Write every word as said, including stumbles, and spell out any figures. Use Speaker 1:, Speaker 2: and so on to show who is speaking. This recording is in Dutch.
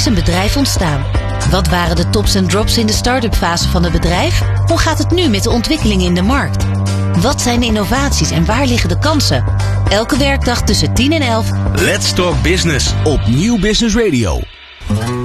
Speaker 1: is een bedrijf ontstaan. Wat waren de tops en drops in de start-up fase van het bedrijf? Hoe gaat het nu met de ontwikkelingen in de markt? Wat zijn de innovaties en waar liggen de kansen? Elke werkdag tussen tien en elf.
Speaker 2: Let's Talk Business op Nieuw Business Radio.